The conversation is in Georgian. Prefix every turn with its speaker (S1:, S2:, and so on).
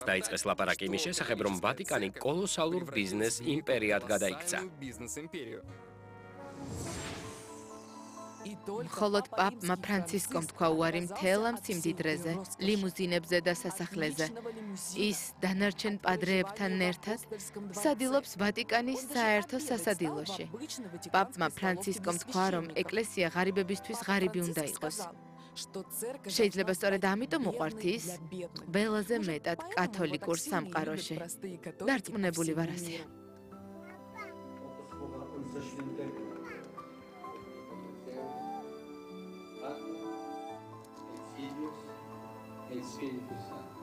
S1: დაიწყეს ლაპარაკი იმის შესახებ, რომ ვატიკანი კოლოსალურ ბიზნეს იმპერიად გადაიქცა.
S2: მხოლოდ პაპმა ფრანცისკომ თქვა უარი მთელ ამ სიმდიდრეზე, ლიმუზინებზე და სასახლეზე. ის დანარჩენ პადრეებთან ერთად სადილობს ვატიკანის საერთო სასადილოში. პაპმა ფრანცისკომ თქვა, რომ ეკლესია ღარიბებისთვის ღარიბი უნდა იყოს. შეიძლება სწორედ ამიტომ უყვართ ის ყველაზე მეტად კათოლიკურ სამყაროში. დარწმუნებული ვარ ასეა.
S3: Espírito Santo.